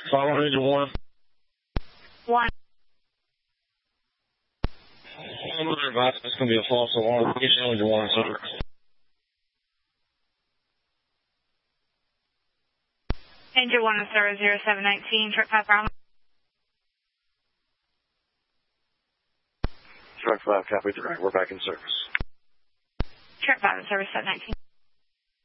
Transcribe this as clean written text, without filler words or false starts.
Follow engine 1. 1. I'm going to advise it's going to be a false alarm. Get engine 1 service. Engine 1 is service 0719, Truck 5 Bravo. Truck 5, copy 3. We're back in service. Truck 5 is service 719.